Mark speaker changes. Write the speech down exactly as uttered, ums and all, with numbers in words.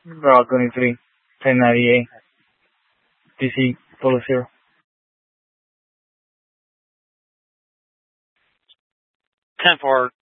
Speaker 1: Bravo twenty-three, ten ninety-eight, D C, Polo Zero.
Speaker 2: ten four,